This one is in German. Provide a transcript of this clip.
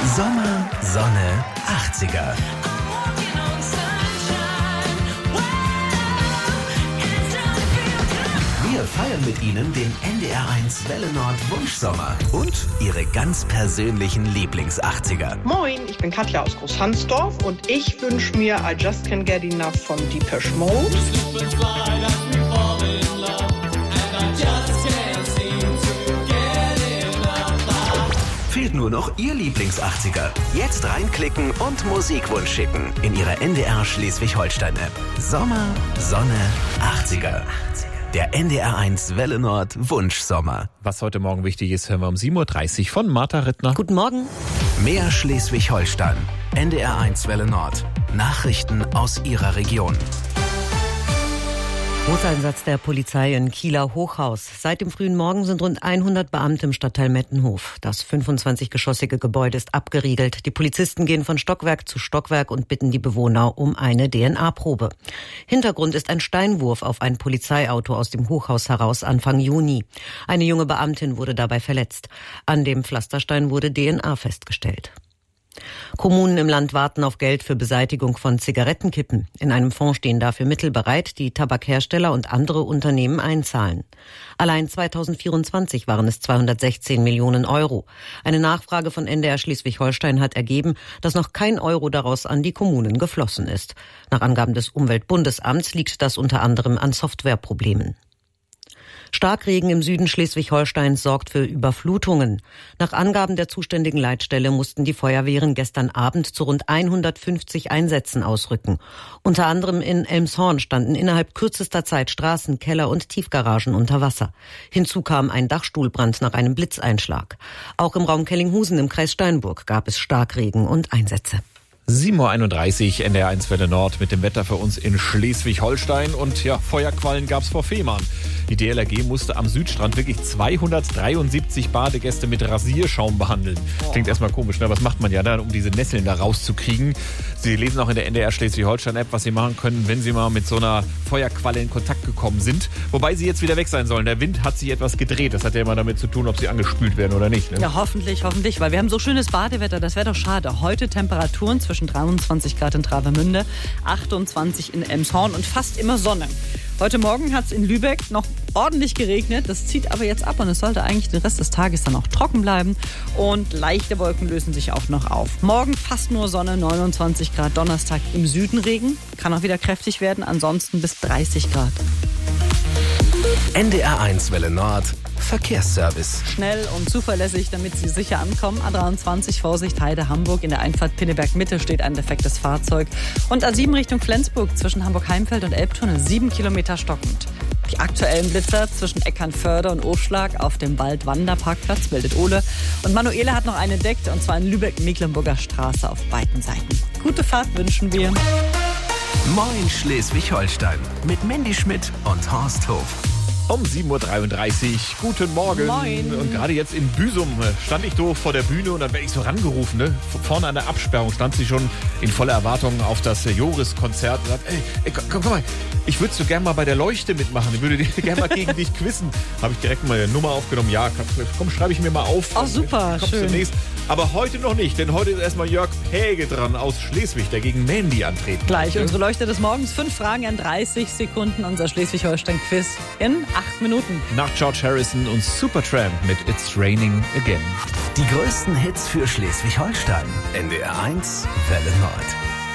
Sommer, Sonne, 80er. Wir feiern mit Ihnen den NDR1 Welle Nord Wunschsommer und Ihre ganz persönlichen Lieblings-80er. Moin, ich bin Katja aus Großhansdorf und ich wünsche mir I Just Can't Get Enough von Depeche Mode. Fehlt nur noch Ihr Lieblings-80er. Jetzt reinklicken und Musikwunsch schicken in Ihre NDR Schleswig-Holstein-App. Sommer, Sonne, 80er. Der NDR1 Welle Nord Wunschsommer. Was heute Morgen wichtig ist, hören wir um 7.30 Uhr von Martha Rittner. Guten Morgen. Mehr Schleswig-Holstein. NDR1 Welle Nord. Nachrichten aus Ihrer Region. Großeinsatz der Polizei in Kieler Hochhaus. Seit dem frühen Morgen sind rund 100 Beamte im Stadtteil Mettenhof. Das 25-geschossige Gebäude ist abgeriegelt. Die Polizisten gehen von Stockwerk zu Stockwerk und bitten die Bewohner um eine DNA-Probe. Hintergrund ist ein Steinwurf auf ein Polizeiauto aus dem Hochhaus heraus Anfang Juni. Eine junge Beamtin wurde dabei verletzt. An dem Pflasterstein wurde DNA festgestellt. Kommunen im Land warten auf Geld für Beseitigung von Zigarettenkippen. In einem Fonds stehen dafür Mittel bereit, die Tabakhersteller und andere Unternehmen einzahlen. Allein 2024 waren es 216 Millionen Euro. Eine Nachfrage von NDR Schleswig-Holstein hat ergeben, dass noch kein Euro daraus an die Kommunen geflossen ist. Nach Angaben des Umweltbundesamts liegt das unter anderem an Softwareproblemen. Starkregen im Süden Schleswig-Holsteins sorgt für Überflutungen. Nach Angaben der zuständigen Leitstelle mussten die Feuerwehren gestern Abend zu rund 150 Einsätzen ausrücken. Unter anderem in Elmshorn standen innerhalb kürzester Zeit Straßen, Keller und Tiefgaragen unter Wasser. Hinzu kam ein Dachstuhlbrand nach einem Blitzeinschlag. Auch im Raum Kellinghusen im Kreis Steinburg gab es Starkregen und Einsätze. 7.31 Uhr, NDR1 Welle Nord mit dem Wetter für uns in Schleswig-Holstein. Und ja, Feuerquallen gab's vor Fehmarn. Die DLRG musste am Südstrand wirklich 273 Badegäste mit Rasierschaum behandeln. Klingt erstmal komisch, ne? Was macht man ja dann, um diese Nesseln da rauszukriegen? Sie lesen auch in der NDR Schleswig-Holstein-App, was Sie machen können, wenn Sie mal mit so einer Feuerqualle in Kontakt gekommen sind. Wobei sie jetzt wieder weg sein sollen. Der Wind hat sich etwas gedreht. Das hat ja immer damit zu tun, ob sie angespült werden oder nicht. Ne? Ja, hoffentlich, weil wir haben so schönes Badewetter. Das wäre doch schade. Heute Temperaturen zwischen 23 Grad in Travemünde, 28 in Elmshorn und fast immer Sonne. Heute Morgen hat es in Lübeck noch ordentlich geregnet. Das zieht aber jetzt ab und es sollte eigentlich den Rest des Tages dann auch trocken bleiben. Und leichte Wolken lösen sich auch noch auf. Morgen fast nur Sonne, 29 Grad. Donnerstag im Süden Regen. Kann auch wieder kräftig werden. Ansonsten bis 30 Grad. NDR1 Welle Nord. Verkehrsservice. Schnell und zuverlässig, damit Sie sicher ankommen. A23 Vorsicht Heide Hamburg. In der Einfahrt Pinneberg Mitte steht ein defektes Fahrzeug. Und A7 Richtung Flensburg zwischen Hamburg-Heimfeld und Elbtunnel 7 Kilometer stockend. Die aktuellen Blitzer zwischen Eckernförde und Aufschlag auf dem Waldwanderparkplatz meldet Ole. Und Manuela hat noch einen entdeckt, und zwar in Lübeck-Mecklenburger Straße auf beiden Seiten. Gute Fahrt wünschen wir. Moin Schleswig-Holstein mit Mandy Schmidt und Horst Hof. Um 7.33 Uhr, guten Morgen. Moin. Und gerade jetzt in Büsum stand ich so vor der Bühne und dann werde ich so rangerufen. Ne? Vorne an der Absperrung stand sie schon in voller Erwartung auf das Joris-Konzert und sagt, ey, komm mal, ich würde so gern mal bei der Leuchte mitmachen. Ich würde gerne mal gegen dich quizzen. Habe ich direkt mal eine Nummer aufgenommen. Ja, komm, schreibe ich mir mal auf. Oh, super, schön. Zunächst. Aber heute noch nicht, denn heute ist erstmal Jörg Päge dran aus Schleswig, der gegen Mandy antreten Gleich möchte. unsere Leuchte des Morgens. 5 Fragen in 30 Sekunden. Unser Schleswig-Holstein-Quiz in 8 Minuten. Nach George Harrison und Supertramp mit It's Raining Again. Die größten Hits für Schleswig-Holstein. NDR1 Welle Nord.